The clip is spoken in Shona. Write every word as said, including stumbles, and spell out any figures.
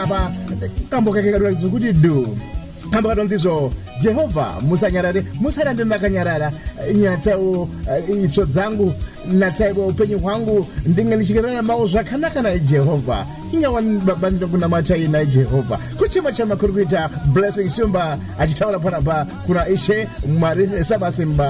aba kambo kake kadwa kuti do kambo kadontizo Jehova musanyarare musarande makanyarara nyatsao itsvo dzangu natsaiwa upenyu hwangu ndinganishikirana mawo zvakanaka na Jehova inyawa babando kuna matai na Jehova kuchima chama kuri kuita Blessing Shumba achitaura panapa kuna Ishe Mwari Sabasimba